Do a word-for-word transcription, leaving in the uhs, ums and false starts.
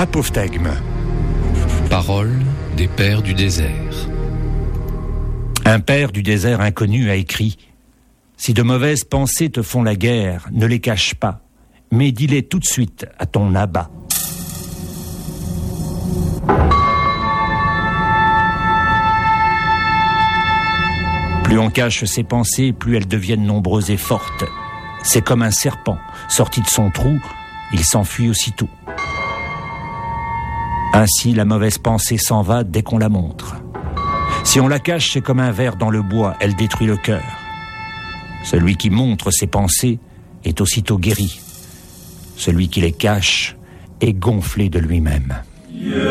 Apophthegme. Paroles des pères du désert. Un père du désert inconnu a écrit « Si de mauvaises pensées te font la guerre, ne les cache pas, mais dis-les tout de suite à ton abat. » Plus on cache ses pensées, plus elles deviennent nombreuses et fortes. C'est comme un serpent, sorti de son trou, il s'enfuit aussitôt. Ainsi, la mauvaise pensée s'en va dès qu'on la montre. Si on la cache, c'est comme un ver dans le bois, elle détruit le cœur. Celui qui montre ses pensées est aussitôt guéri. Celui qui les cache est gonflé de lui-même. Yeah.